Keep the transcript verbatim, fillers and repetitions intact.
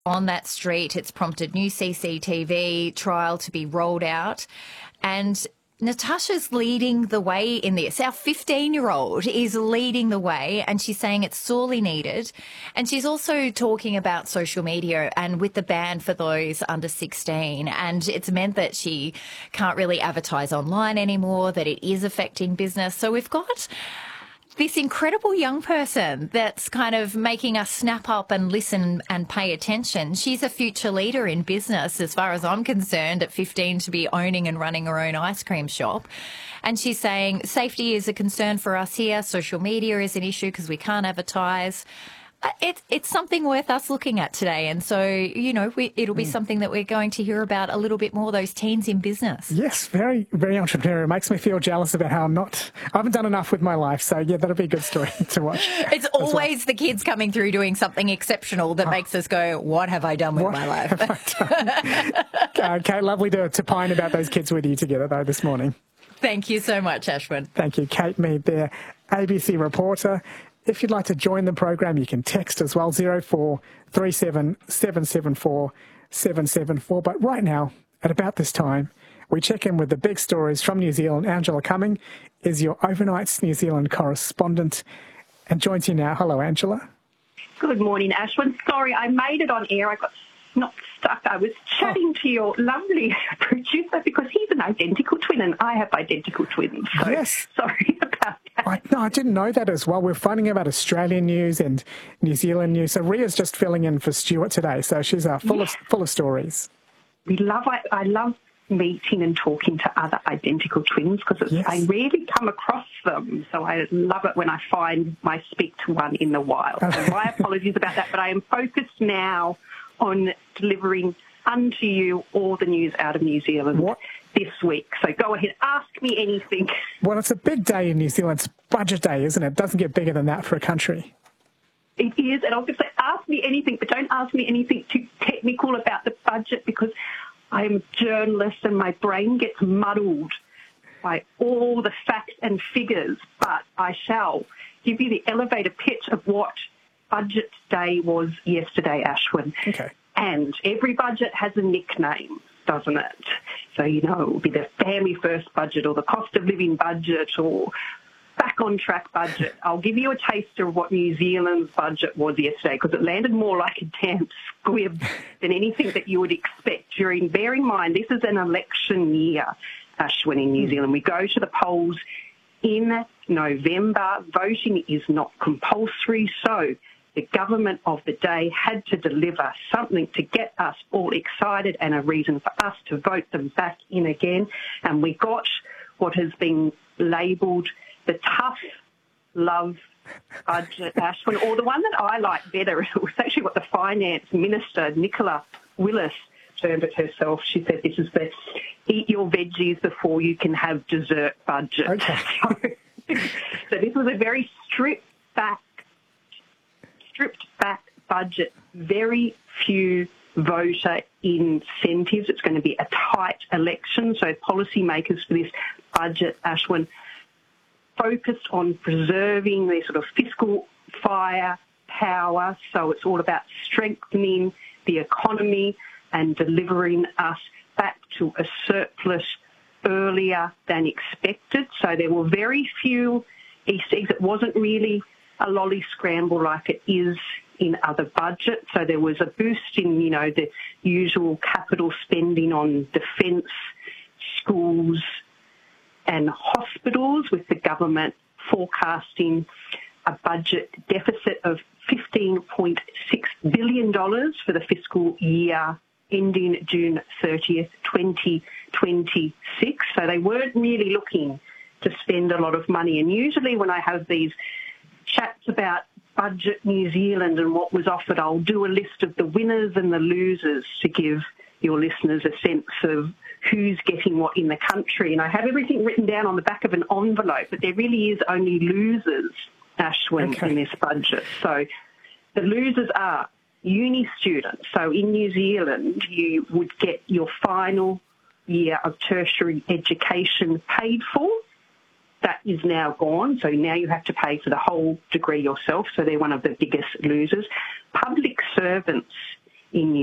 on that street. It's prompted new C C T V trial to be rolled out. And Natasha's leading the way in this. Our fifteen-year-old is leading the way, and she's saying it's sorely needed. And she's also talking about social media and with the ban for those under sixteen. And it's meant that she can't really advertise online anymore, that it is affecting business. So we've got this incredible young person that's kind of making us snap up and listen and pay attention. She's a future leader in business, as far as I'm concerned, at fifteen, to be owning and running her own ice cream shop. And she's saying safety is a concern for us here. Social media is an issue because we can't advertise. It, it's something worth us looking at today. And so, you know, we, it'll be mm. something that we're going to hear about a little bit more, those teens in business. Yes, very, very entrepreneurial. It makes me feel jealous about how I'm not, I haven't done enough with my life. So, yeah, that'll be a good story to watch. It's always well. the kids coming through doing something exceptional that oh. makes us go, what have I done with what my life? uh, Kate, lovely to, to pine about those kids with you together, though, this morning. Thank you so much, Ashwin. Thank you. Kate Mead there, A B C reporter. If you'd like to join the program, you can text as well, zero four three seven, seven seven four, seven seven four. But right now, at about this time, we check in with the big stories from New Zealand. Angela Cumming is your Overnights New Zealand correspondent and joins you now. Hello, Angela. Good morning, Ashwin. Sorry, I made it on air. I got not stuck. I was chatting oh. to your lovely producer because he's an identical twin and I have identical twins. So yes. Sorry about that. I, no, I didn't know that as well. We're finding out about Australian news and New Zealand news. So Ria's just filling in for Stuart today. So she's uh, full yes. of full of stories. We love. I, I love meeting and talking to other identical twins because yes. I rarely come across them. So I love it when I find I speak to one in the wild. So my apologies about that. But I am focused now on delivering unto you all the news out of New Zealand. What? This week. So go ahead, ask me anything. Well, it's a big day in New Zealand. It's budget day, isn't it? It doesn't get bigger than that for a country. It is, and I was going to say, ask me anything, but don't ask me anything too technical about the budget because I am a journalist and my brain gets muddled by all the facts and figures, but I shall give you the elevator pitch of what budget day was yesterday, Ashwin. Okay. And every budget has a nickname, doesn't it? So, you know, it will be the family first budget or the cost of living budget or back on track budget. I'll give you a taster of what New Zealand's budget was yesterday because it landed more like a damn squib than anything that you would expect during, bear in mind, this is an election year, Ashwin, in New Zealand. We go to the polls in November. Voting is not compulsory, so the government of the day had to deliver something to get us all excited and a reason for us to vote them back in again. And we got what has been labelled the tough love budget, Ashwin, or the one that I like better. It was actually what the finance minister, Nicola Willis, termed it herself. She said this is the eat your veggies before you can have dessert budget. Okay. So, so this was a very stripped back stripped back budget, very few voter incentives. It's going to be a tight election. So policymakers for this budget, Ashwin, focused on preserving their sort of fiscal firepower. So it's all about strengthening the economy and delivering us back to a surplus earlier than expected. So there were very few Easter eggs. It wasn't really a lolly scramble like it is in other budgets. So there was a boost in, you know, the usual capital spending on defence, schools and hospitals, with the government forecasting a budget deficit of fifteen point six billion dollars for the fiscal year ending June thirtieth, twenty twenty-six. So they weren't really looking to spend a lot of money. And usually when I have these chats about Budget New Zealand and what was offered, I'll do a list of the winners and the losers to give your listeners a sense of who's getting what in the country. And I have everything written down on the back of an envelope, but there really is only losers, Ashwin, okay. in this budget. So the losers are uni students. So in New Zealand, you would get your final year of tertiary education paid for. That is now gone, so now you have to pay for the whole degree yourself, so they're one of the biggest losers. Public servants in New